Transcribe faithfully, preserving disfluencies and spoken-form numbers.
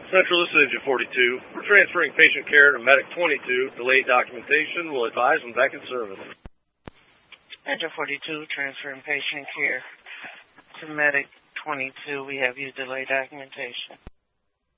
Central, this is Engine forty-two. We're transferring patient care to Medic twenty-two. Delayed documentation. We'll advise when back in service. Engine forty-two, transferring patient care to Medic twenty-two. We have you delayed documentation.